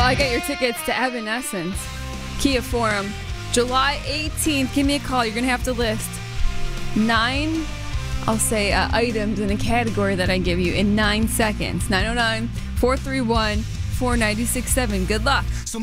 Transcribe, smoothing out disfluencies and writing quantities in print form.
I got your tickets to Evanescence, Kia Forum, July 18th. Give me a call. You're going to have to list 9, items in a category that I give you in 9 seconds. 909-431-4967. Good luck.